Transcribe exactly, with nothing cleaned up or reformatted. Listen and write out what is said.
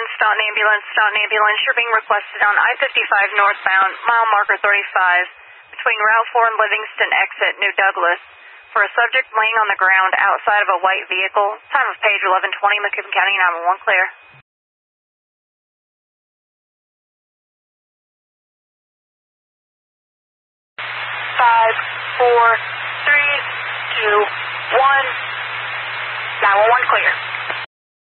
Staunton Ambulance, Staunton Ambulance. You're being requested on I fifty-five northbound, mile marker thirty-five, between Route four and Livingston exit, New Douglas, for a subject laying on the ground outside of a white vehicle. Time of page eleven twenty, Macomb County nine one one, clear. Five, four, three, two, one, nine one one, clear.